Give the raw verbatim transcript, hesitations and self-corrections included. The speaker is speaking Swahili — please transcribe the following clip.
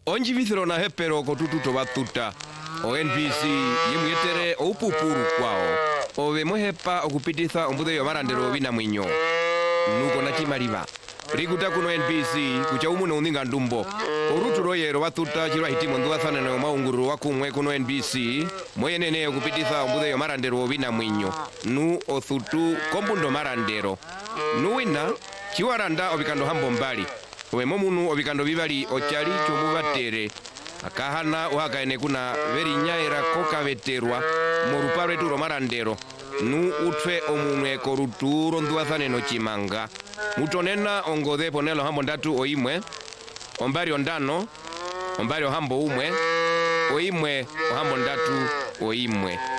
Onji vithiro na hepero kotututo batuta. O N B C yimwetere upupuru kwao. Ove mohepa okupititha ombude yo marandero bina mwinyo. Nuko na chimaliva. Rikuta kuno N B C kucha umuno uninga ndumbo. Oruturo yero batuta chirwa hitimo nduwathana na maunguru wakumwe kuno N B C. Moyenene okupititha ombude yo marandero bina mwinyo. Nu othutu kombundo marandero. Nuwina chiwaranda obikando hambo mbali. Owe momunu obikando bibali ochali chomubatere. Akahana uhakaene kuna veri nyaira koka veterwa morupare turo marandero. Nu utfe omumwe koruturo nduwathane no chimanga. Mutonena ongode ponelo hambo ndatu oimwe. Ombari ondano. Ombari ohambo umwe. Oimwe ohambo ndatu oimwe.